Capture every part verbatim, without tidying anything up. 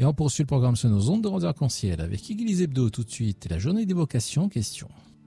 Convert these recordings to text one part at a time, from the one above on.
Et on poursuit le programme sur nos ondes de Radio Arc-en-Ciel avec Église Hebdo tout de suite et la journée des vocations en question.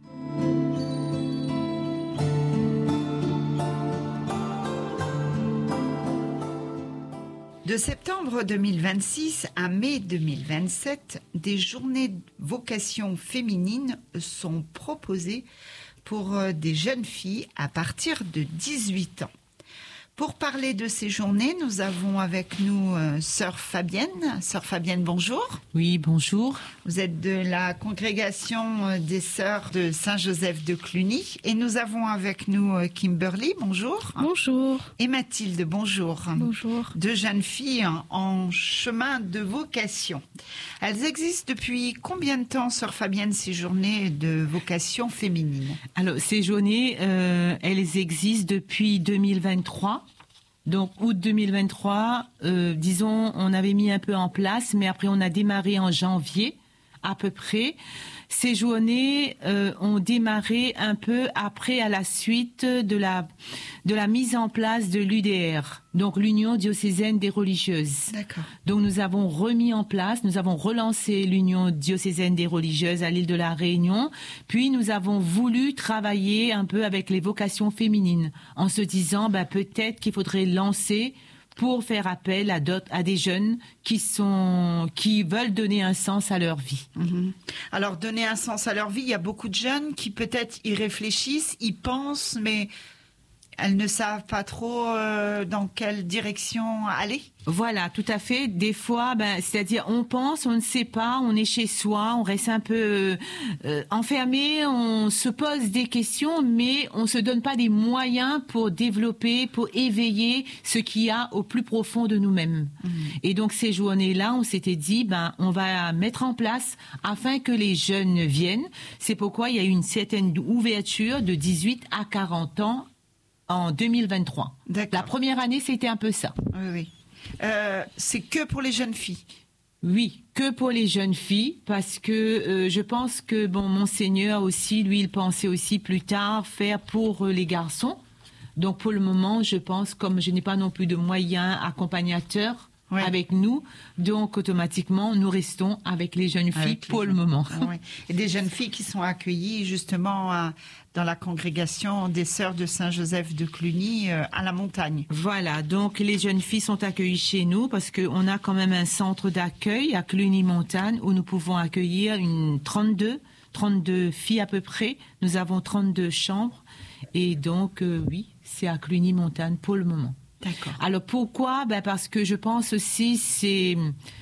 De septembre deux mille vingt-six à mai deux mille vingt-sept, des journées de vocation féminine sont proposées pour des jeunes filles à partir de dix-huit ans. Pour parler de ces journées, nous avons avec nous euh, Sœur Fabienne. Sœur Fabienne, bonjour. Oui, bonjour. Vous êtes de la congrégation des Sœurs de Saint-Joseph de Cluny. Et nous avons avec nous euh, Kimberly, bonjour. Bonjour. Et Mathilde, bonjour. Bonjour. Deux jeunes filles en chemin de vocation. Elles existent depuis combien de temps, Sœur Fabienne, ces journées de vocation féminine? Alors, ces journées, euh, elles existent depuis deux mille vingt-trois. Donc, août deux mille vingt-trois, euh, disons, on avait mis un peu en place, mais après on a démarré en janvier, à peu près. Ces journées euh, ont démarré un peu après, à la suite de la de la mise en place de l'U D R, donc l'Union diocésaine des religieuses. D'accord. Donc nous avons remis en place, nous avons relancé l'Union diocésaine des religieuses à l'île de la Réunion, puis nous avons voulu travailler un peu avec les vocations féminines, en se disant bah, peut-être qu'il faudrait lancer pour faire appel à d'autres, à des jeunes qui sont, qui veulent donner un sens à leur vie. Mmh. Alors, donner un sens à leur vie, il y a beaucoup de jeunes qui peut-être y réfléchissent, y pensent, mais elles ne savent pas trop euh, dans quelle direction aller. Voilà, tout à fait. Des fois, ben, c'est-à-dire, on pense, on ne sait pas, on est chez soi, on reste un peu euh, enfermé, on se pose des questions, mais on se donne pas des moyens pour développer, pour éveiller ce qu'il y a au plus profond de nous-mêmes. Mmh. Et donc, ces journées-là, on s'était dit, ben, on va mettre en place afin que les jeunes viennent. C'est pourquoi il y a eu une certaine ouverture de dix-huit à quarante ans en deux mille vingt-trois. D'accord. La première année, c'était un peu ça. Oui, oui. Euh, c'est que pour les jeunes filles. Oui, que pour les jeunes filles, parce que euh, je pense que bon, Monseigneur aussi, lui, il pensait aussi plus tard faire pour euh, les garçons. Donc pour le moment, je pense, comme je n'ai pas non plus de moyens accompagnateurs ouais. avec nous, donc automatiquement, nous restons avec les jeunes filles avec pour le jeunes. moment. Ouais. Et des jeunes filles qui sont accueillies justement à, dans la congrégation des Sœurs de Saint-Joseph de Cluny euh, à la montagne. Voilà, donc les jeunes filles sont accueillies chez nous parce qu'on a quand même un centre d'accueil à Cluny-Montagne où nous pouvons accueillir une trente-deux, trente-deux filles à peu près. Nous avons trente-deux chambres et donc euh, oui, c'est à Cluny-Montagne pour le moment. D'accord. Alors pourquoi ? Ben parce que je pense aussi c'est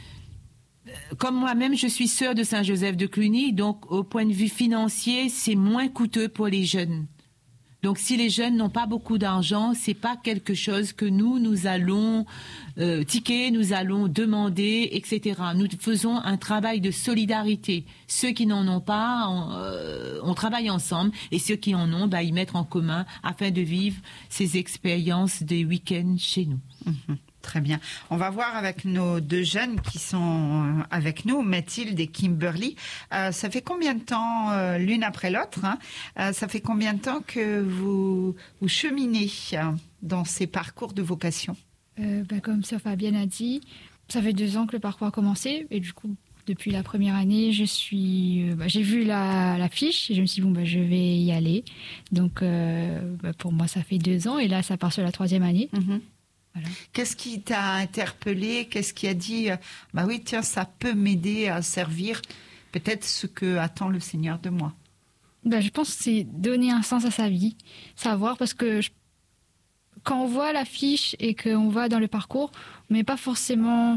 comme moi-même je suis sœur de Saint-Joseph de Cluny, donc au point de vue financier, c'est moins coûteux pour les jeunes. Donc si les jeunes n'ont pas beaucoup d'argent, c'est pas quelque chose que nous nous allons euh, tiquer, nous allons demander, et cetera. Nous faisons un travail de solidarité. Ceux qui n'en ont pas, on, euh, on travaille ensemble, et ceux qui en ont, bah, ils mettent en commun afin de vivre ces expériences des week-ends chez nous. Mmh. Très bien. On va voir avec nos deux jeunes qui sont avec nous, Mathilde et Kimberly. Euh, ça fait combien de temps, euh, l'une après l'autre, hein, euh, ça fait combien de temps que vous, vous cheminez euh, dans ces parcours de vocation ? euh, bah, Comme Sœur Fabienne a dit, ça fait deux ans que le parcours a commencé. Et du coup, depuis la première année, je suis, euh, bah, j'ai vu la, la fiche et je me suis dit, bon, bah, je vais y aller. Donc, euh, bah, pour moi, ça fait deux ans. Et là, ça part sur la troisième année. Mmh. Voilà. Qu'est-ce qui t'a interpellé ? Qu'est-ce qui a dit euh, bah oui, tiens, ça peut m'aider à servir peut-être ce que attend le Seigneur de moi ? Bah, je pense que c'est donner un sens à sa vie, savoir, parce que je, quand on voit l'affiche et qu'on va dans le parcours, on n'est pas forcément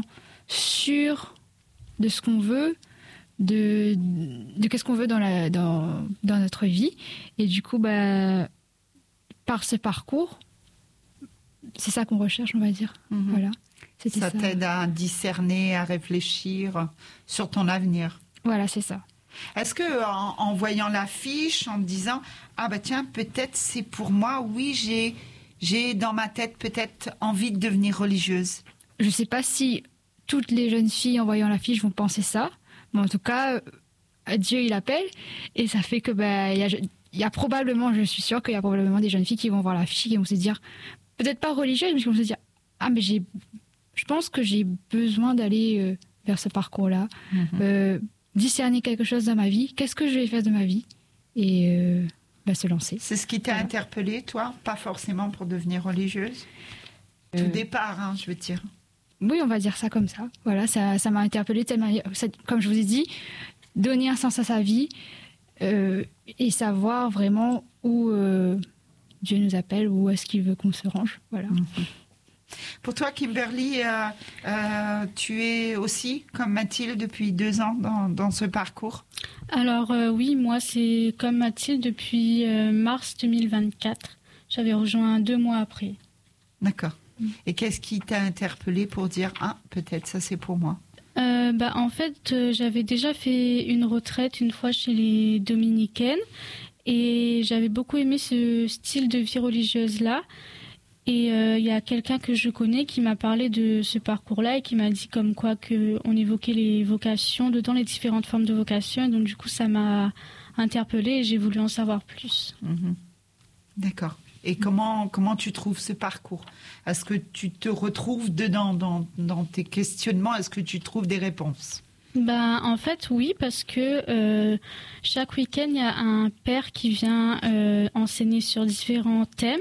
sûr de ce qu'on veut, de, de qu'est-ce qu'on veut dans, la, dans, dans notre vie. Et du coup, bah, par ce parcours, c'est ça qu'on recherche, on va dire. Mmh. Voilà. C'était ça, ça t'aide à discerner, à réfléchir sur ton avenir. Voilà, c'est ça. Est-ce que en, en voyant l'affiche, en me disant ah bah tiens, peut-être c'est pour moi, oui, j'ai j'ai dans ma tête peut-être envie de devenir religieuse. Je sais pas si toutes les jeunes filles en voyant l'affiche vont penser ça, mais en tout cas, Dieu il appelle et ça fait que bah il y a il y a probablement, je suis sûre qu'il y a probablement des jeunes filles qui vont voir l'affiche et qui vont se dire peut-être pas religieuse, mais qui vont se dire ah mais j'ai je pense que j'ai besoin d'aller euh, vers ce parcours-là, Mhm. euh, discerner quelque chose dans ma vie, qu'est-ce que je vais faire de ma vie, et euh, bah, se lancer. C'est ce qui t'a Voilà. interpellé, toi, pas forcément pour devenir religieuse. Tout Euh, départ, hein, je veux dire. Oui, on va dire ça comme ça. Voilà, ça, ça m'a interpellée de telle manière. C'est- Comme je vous ai dit, donner un sens à sa vie euh, et savoir vraiment où euh, Dieu nous appelle, où est-ce qu'il veut qu'on se range. Voilà. Pour toi, Kimberly, euh, euh, tu es aussi, comme Mathilde, depuis deux ans dans, dans ce parcours. Alors euh, oui, moi c'est comme Mathilde depuis euh, mars deux mille vingt-quatre. J'avais rejoint deux mois après. D'accord. Et qu'est-ce qui t'a interpellé pour dire « Ah, peut-être ça c'est pour moi Euh, bah, en fait, euh, j'avais déjà fait une retraite une fois chez les dominicaines et j'avais beaucoup aimé ce style de vie religieuse-là. Et il euh, y a quelqu'un que je connais qui m'a parlé de ce parcours-là et qui m'a dit comme quoi que on évoquait les vocations, dedans les différentes formes de vocations. Et donc du coup, ça m'a interpellée et j'ai voulu en savoir plus. Mhm. D'accord. Et comment, comment tu trouves ce parcours? Est-ce que tu te retrouves dedans, dans, dans tes questionnements? Est-ce que tu trouves des réponses? Ben, en fait, oui, parce que euh, chaque week-end, il y a un père qui vient euh, enseigner sur différents thèmes.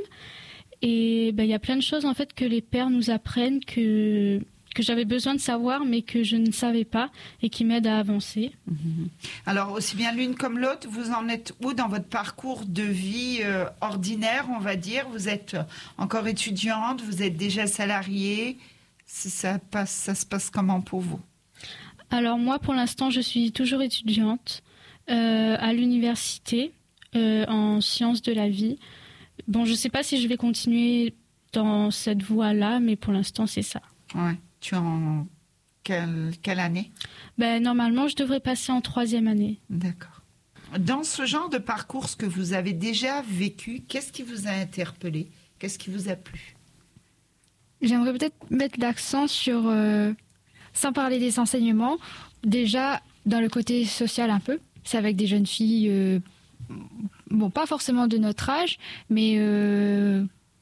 Et ben, il y a plein de choses en fait que les pères nous apprennent que, que j'avais besoin de savoir, mais que je ne savais pas et qui m'aident à avancer. Mhm. Alors, aussi bien l'une comme l'autre, vous en êtes où dans votre parcours de vie euh, ordinaire, on va dire? Vous êtes encore étudiante, vous êtes déjà salariée. Ça, passe, ça se passe comment pour vous? Alors moi, pour l'instant, je suis toujours étudiante euh, à l'université euh, en sciences de la vie. Bon, je ne sais pas si je vais continuer dans cette voie-là, mais pour l'instant, c'est ça. Ouais. Tu es en quelle, quelle année? Ben, normalement, je devrais passer en troisième année. D'accord. Dans ce genre de parcours, ce que vous avez déjà vécu, qu'est-ce qui vous a interpellé? Qu'est-ce qui vous a plu? J'aimerais peut-être mettre l'accent sur, euh, sans parler des enseignements, déjà dans le côté social un peu. C'est avec des jeunes filles, euh, bon, pas forcément de notre âge, mais euh,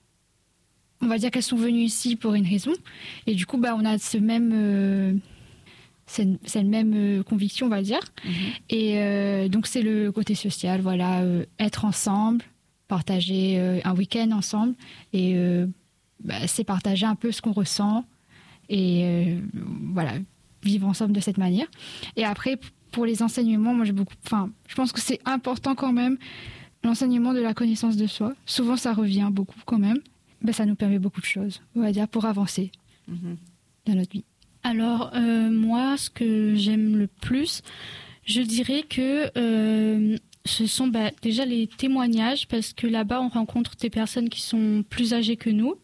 on va dire qu'elles sont venues ici pour une raison. Et du coup, bah, on a ce même, euh, c'est, c'est le même euh, conviction, on va dire. Mhm. Et euh, donc, c'est le côté social, voilà, euh, être ensemble, partager euh, un week-end ensemble. Et euh, bah, c'est partager un peu ce qu'on ressent. Et euh, voilà, vivre ensemble de cette manière. Et après, pour les enseignements, moi, j'ai beaucoup, enfin, je pense que c'est important quand même, l'enseignement de la connaissance de soi. Souvent, ça revient beaucoup quand même. Ben, ça nous permet beaucoup de choses, on va dire, pour avancer Mhm. dans notre vie. Alors, euh, moi, ce que j'aime le plus, je dirais que euh, ce sont bah, déjà les témoignages, parce que là-bas, on rencontre des personnes qui sont plus âgées que nous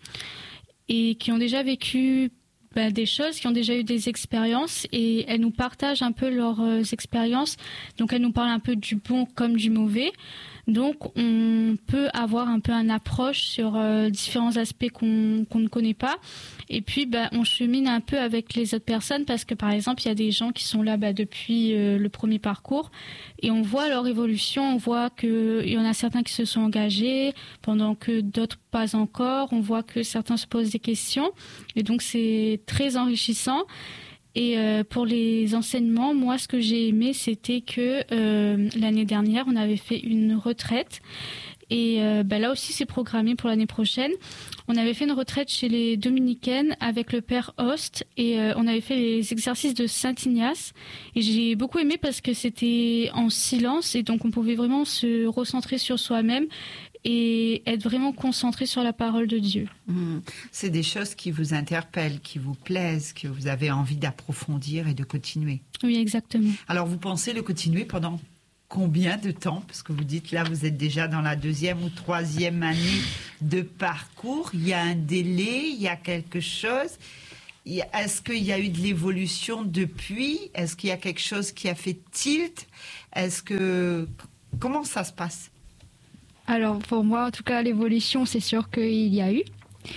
et qui ont déjà vécu bah, des choses, qui ont déjà eu des expériences, et elles nous partagent un peu leurs euh, expériences. Donc, elles nous parlent un peu du bon comme du mauvais. Donc, on peut avoir un peu une approche sur euh, différents aspects qu'on, qu'on ne connaît pas. Et puis, bah, on chemine un peu avec les autres personnes parce que, par exemple, il y a des gens qui sont là bah, depuis euh, le premier parcours et on voit leur évolution. On voit qu'il y en a certains qui se sont engagés pendant que d'autres pas encore. On voit que certains se posent des questions. Et donc, c'est très enrichissant. Et euh, pour les enseignements, moi, ce que j'ai aimé, c'était que euh, l'année dernière, on avait fait une retraite. Et euh, bah, là aussi, c'est programmé pour l'année prochaine. On avait fait une retraite chez les Dominicaines avec le père Host. Et euh, on avait fait les exercices de Saint-Ignace. Et j'ai beaucoup aimé parce que c'était en silence. Et donc, on pouvait vraiment se recentrer sur soi-même et être vraiment concentré sur la parole de Dieu. Mmh. C'est des choses qui vous interpellent, qui vous plaisent, que vous avez envie d'approfondir et de continuer. Oui, exactement. Alors, vous pensez le continuer pendant combien de temps? Parce que vous dites là, vous êtes déjà dans la deuxième ou troisième année de parcours. Il y a un délai, il y a quelque chose. Est-ce qu'il y a eu de l'évolution depuis? Est-ce qu'il y a quelque chose qui a fait tilt? Est-ce que... Comment ça se passe? Alors, pour moi, en tout cas, l'évolution, c'est sûr qu'il y a eu.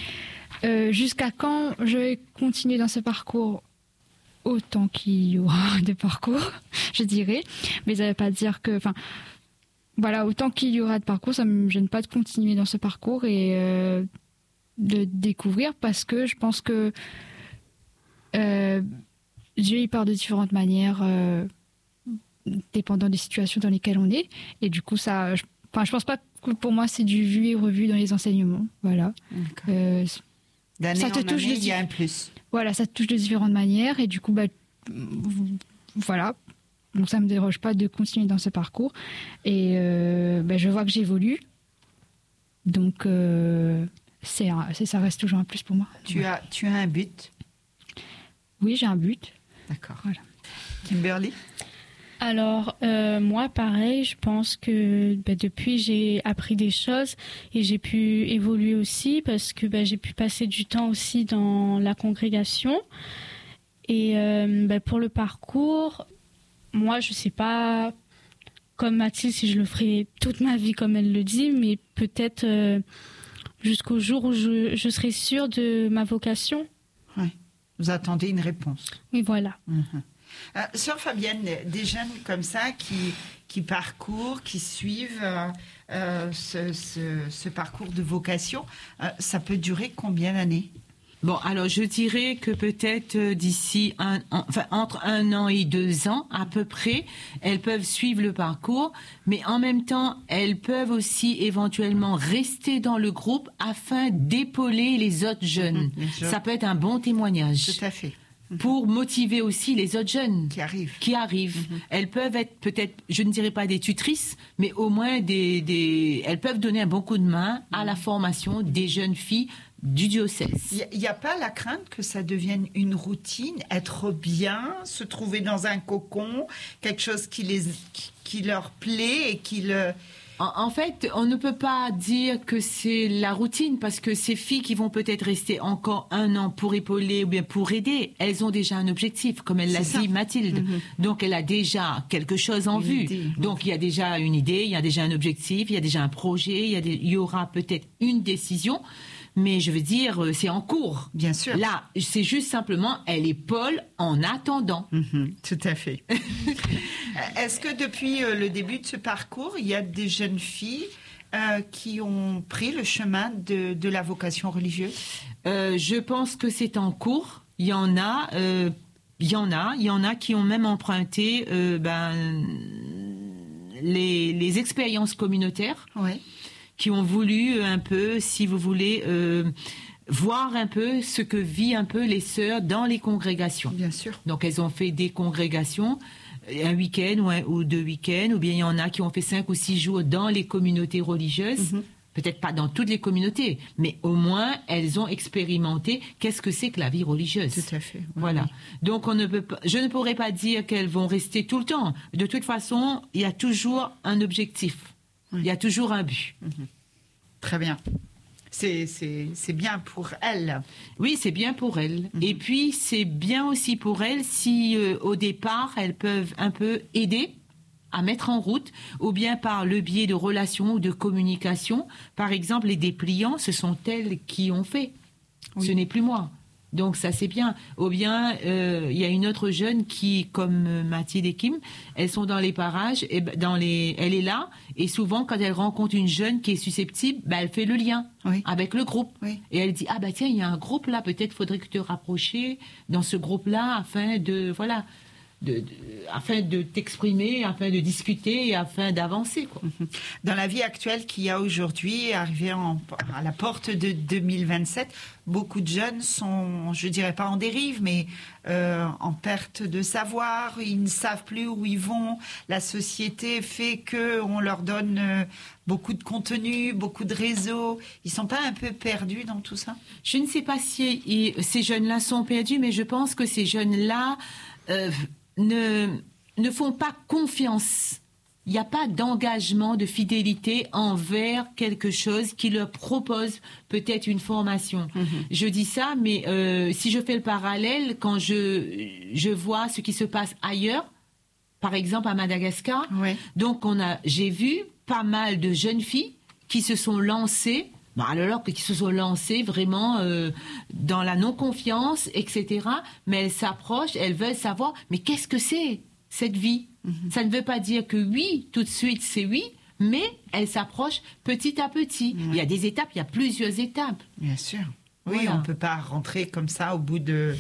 Euh, jusqu'à quand je vais continuer dans ce parcours? Autant qu'il y aura de parcours, je dirais. Mais ça ne veut pas dire que... Enfin, voilà, autant qu'il y aura de parcours, ça ne me gêne pas de continuer dans ce parcours et euh, de découvrir, parce que je pense que euh, Dieu il parle de différentes manières, euh, dépendant des situations dans lesquelles on est. Et du coup, ça, je, enfin, je pense pas que pour moi c'est du vu et revu dans les enseignements. Voilà. Euh, D'année ça te en touche année, de il y a dif- un plus. Voilà, ça te touche de différentes manières. Et du coup, bah, voilà. Donc ça me dérange pas de continuer dans ce parcours. Et euh, bah, je vois que j'évolue. Donc euh, c'est, un- c'est, ça reste toujours un plus pour moi. Tu Voilà. as, tu as un but. Oui, j'ai un but. D'accord. Voilà. Kimberly? Alors, euh, moi, pareil, je pense que bah, depuis, j'ai appris des choses et j'ai pu évoluer aussi parce que bah, j'ai pu passer du temps aussi dans la congrégation. Et euh, bah, pour le parcours, moi, je ne sais pas, comme Mathilde, si je le ferai toute ma vie comme elle le dit, mais peut-être euh, jusqu'au jour où je, je serai sûre de ma vocation. Oui. Vous attendez une réponse. Et voilà. Mhm. Euh, Sœur Fabienne, des jeunes comme ça qui, qui parcourent, qui suivent euh, euh, ce, ce, ce parcours de vocation, euh, ça peut durer combien d'années? Bon, alors je dirais que peut-être euh, d'ici un, an- enfin entre un an et deux ans à peu près, elles peuvent suivre le parcours, mais en même temps, elles peuvent aussi éventuellement rester dans le groupe afin d'épauler les autres jeunes. bien sûr. Ça peut être un bon témoignage Tout à fait. pour motiver aussi les autres jeunes Qui arrivent. qui arrivent. Elles peuvent être peut-être, je ne dirais pas des tutrices, mais au moins des, des, elles peuvent donner un bon coup de main à la formation des jeunes filles du diocèse. Il n'y a pas la crainte que ça devienne une routine, être bien, se trouver dans un cocon, quelque chose qui, les, qui, qui leur plaît et qui le... En, en fait, on ne peut pas dire que c'est la routine parce que ces filles qui vont peut-être rester encore un an pour épauler ou bien pour aider, elles ont déjà un objectif, comme elle l'a C'est dit ça. Mathilde. Donc elle a déjà quelque chose en Une vue. idée. Donc il y a déjà une idée, il y a déjà un objectif, il y a déjà un projet, il y, a des- il y aura peut-être une décision. Mais je veux dire, euh, c'est en cours. Bien sûr. Là, c'est juste simplement, elle épaule en attendant. Mhm, tout à fait. Est-ce que depuis euh, le début de ce parcours, il y a des jeunes filles euh, qui ont pris le chemin de, de la vocation religieuse? Euh, je pense que c'est en cours. Il y en a, euh, il y en a, il y en a qui ont même emprunté euh, ben, les, les expériences communautaires, Oui. qui ont voulu un peu, si vous voulez, euh, voir un peu ce que vivent un peu les sœurs dans les congrégations. Bien sûr. Donc elles ont fait des congrégations, un week-end ou, un, ou deux week-ends, ou bien il y en a qui ont fait cinq ou six jours dans les communautés religieuses. Mhm. Peut-être pas dans toutes les communautés, mais au moins elles ont expérimenté qu'est-ce que c'est que la vie religieuse. Tout à fait. Oui, Voilà. oui. Donc on ne peut pas, je ne pourrais pas dire qu'elles vont rester tout le temps. De toute façon, il y a toujours un objectif. Oui. Il y a toujours un but. Très bien. C'est, c'est, c'est bien pour elles. Oui, c'est bien pour elles. Et puis, c'est bien aussi pour elles si, euh, au départ, elles peuvent un peu aider à mettre en route, ou bien par le biais de relations ou de communication. Par exemple, les dépliants, ce sont elles qui ont fait. Oui. Ce n'est plus moi. Donc ça, c'est bien. Ou bien, euh, il y a une autre jeune qui, comme euh, Mathilde et Kim, elles sont dans les parages, et ben, dans les, elle est là, et souvent, quand elle rencontre une jeune qui est susceptible, ben, elle fait le lien Oui. avec le groupe. Oui. Et elle dit, ah bah tiens, il y a un groupe là, peut-être faudrait que tu te rapprocher dans ce groupe-là afin de, voilà, de, de- afin de t'exprimer, afin de discuter et afin d'avancer, quoi. Dans la vie actuelle qu'il y a aujourd'hui, arrivé en- à la porte de deux mille vingt-sept, beaucoup de jeunes sont, je dirais pas en dérive, mais euh, en perte de savoir. Ils ne savent plus où ils vont. La société fait que on leur donne euh, beaucoup de contenu, beaucoup de réseaux. Ils sont pas un peu perdus dans tout ça? Je ne sais pas si ils- ces jeunes-là sont perdus, mais je pense que ces jeunes-là euh, ne, ne font pas confiance. Il n'y a pas d'engagement, de fidélité envers quelque chose qui leur propose peut-être une formation. Je dis ça, mais euh, si je fais le parallèle, quand je, je vois ce qui se passe ailleurs, par exemple à Madagascar, Ouais. donc on a, j'ai vu pas mal de jeunes filles qui se sont lancées, bon, alors qui se sont lancées vraiment euh, dans la non-confiance, et cetera. Mais elles s'approchent, elles veulent savoir, mais qu'est-ce que c'est cette vie? Ça ne veut pas dire que oui, tout de suite c'est oui, mais elles s'approchent petit à petit. Il y a des étapes, il y a plusieurs étapes. Bien sûr. Oui, Voilà. on ne peut pas rentrer comme ça au bout de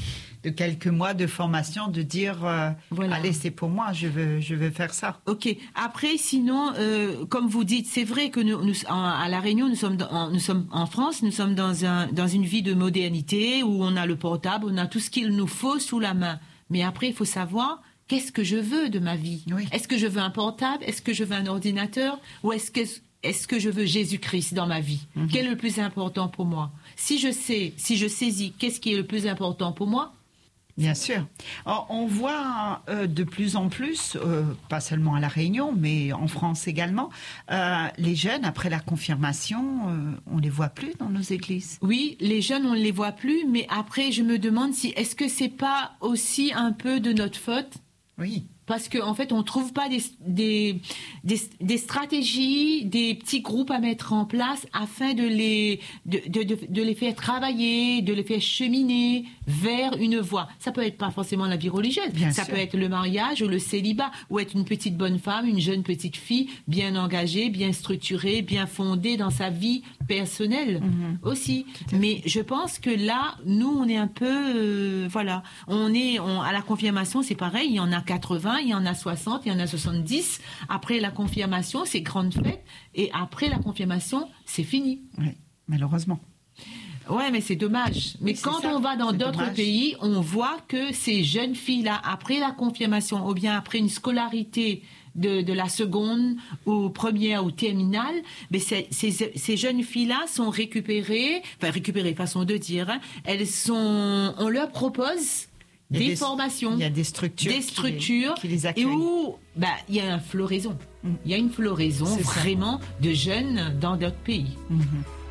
de quelques mois de formation, de dire euh, Voilà. allez, c'est pour moi, je veux, je veux faire ça. Ok. Après, sinon, euh, comme vous dites, c'est vrai que nous, nous en- à La Réunion, nous sommes, dans- en, nous sommes en France, nous sommes dans un, dans une vie de modernité où on a le portable, on a tout ce qu'il nous faut sous la main. Mais après, il faut savoir qu'est-ce que je veux de ma vie. Oui. Est-ce que je veux un portable? Est-ce que je veux un ordinateur? Ou est-ce que est-ce que je veux Jésus-Christ dans ma vie? Mhm. Quel est le plus important pour moi? Si je sais, si je saisis, qu'est-ce qui est le plus important pour moi? Bien sûr. Alors, on voit euh, de plus en plus, euh, pas seulement à La Réunion, mais en France également, euh, les jeunes, après la confirmation, euh, on les voit plus dans nos églises. Oui, les jeunes, on ne les voit plus, mais après, je me demande si est-ce que c'est pas aussi un peu de notre faute? Oui. Parce qu'en en fait, on ne trouve pas des, des, des, des stratégies, des petits groupes à mettre en place afin de les, de, de, de, de les faire travailler, de les faire cheminer vers une voie. Ça peut être pas forcément la vie religieuse. Bien ça sûr. peut être le mariage ou le célibat, ou être une petite bonne femme, une jeune petite fille, bien engagée, bien structurée, bien fondée dans sa vie personnelle aussi. Mais je pense que là, nous, on est un peu... euh, voilà. On est on, à la confirmation, c'est pareil. Il y en a quatre-vingts, il y en a soixante, il y en a soixante-dix. Après la confirmation, c'est grande fête. Et après la confirmation, c'est fini. Oui, malheureusement. Ouais, mais c'est dommage. Mais Oui, c'est quand ça, on va dans c'est d'autres dommage. pays, on voit que ces jeunes filles-là, après la confirmation, ou bien après une scolarité de, de la seconde ou première ou terminale, mais c'est- ces, ces jeunes filles-là sont récupérées, enfin récupérées, façon de dire, hein, elles sont, on leur propose Il y a des, des- formations, Il y a des structures, des qui les- structures, qui les et accueillent. où bah, il y a une floraison. Il y a une floraison C'est ça. vraiment de jeunes dans d'autres pays. Mhm.